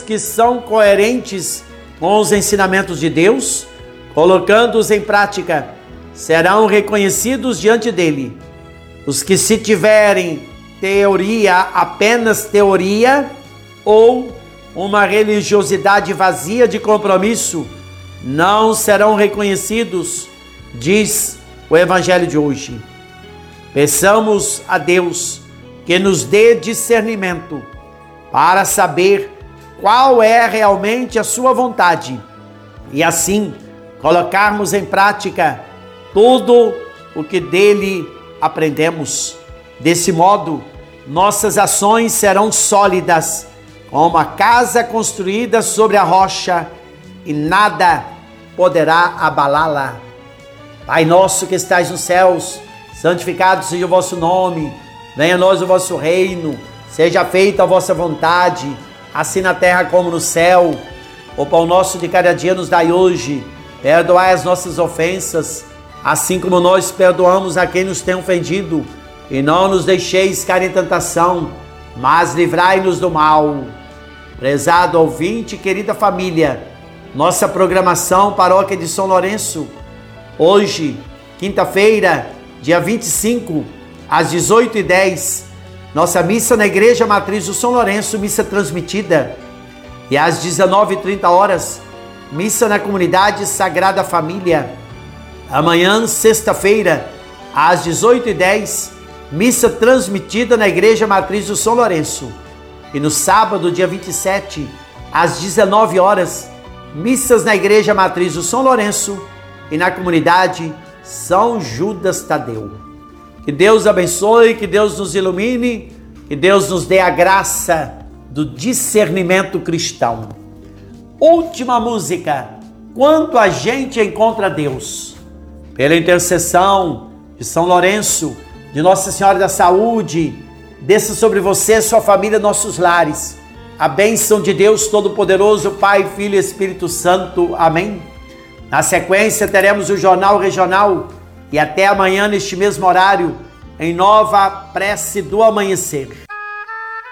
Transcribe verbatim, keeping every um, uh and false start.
que são coerentes com os ensinamentos de Deus, colocando-os em prática, serão reconhecidos diante dele. Os que, se tiverem teoria, apenas teoria, ou uma religiosidade vazia de compromisso, não serão reconhecidos, diz o Evangelho de hoje. Peçamos a Deus que nos dê discernimento para saber qual é realmente a sua vontade e assim colocarmos em prática tudo o que dele aprendemos. Desse modo, nossas ações serão sólidas, como a casa construída sobre a rocha, e nada poderá abalá-la. Pai nosso que estais nos céus, santificado seja o vosso nome, venha a nós o vosso reino, seja feita a vossa vontade, assim na terra como no céu. O pão nosso de cada dia nos dai hoje, perdoai as nossas ofensas, assim como nós perdoamos a quem nos tem ofendido, e não nos deixeis cair em tentação, mas livrai-nos do mal. Prezado ouvinte, querida família, nossa programação Paróquia de São Lourenço, hoje, quinta-feira, dia vinte e cinco, às dezoito e dez, nossa missa na Igreja Matriz do São Lourenço, missa transmitida, e às dezenove e trinta horas, missa na Comunidade Sagrada Família. Amanhã, sexta-feira, às dezoito e dez, missa transmitida na Igreja Matriz do São Lourenço. E no sábado, dia vinte e sete, às dezenove horas, missas na Igreja Matriz do São Lourenço e na Comunidade São Judas Tadeu. Que Deus abençoe, que Deus nos ilumine, que Deus nos dê a graça do discernimento cristão. Última música, Quanto a Gente Encontra Deus. Pela intercessão de São Lourenço, de Nossa Senhora da Saúde, desça sobre você, sua família, nossos lares, a bênção de Deus Todo-Poderoso, Pai, Filho e Espírito Santo. Amém. Na sequência teremos o Jornal Regional e até amanhã neste mesmo horário, em nova prece do amanhecer.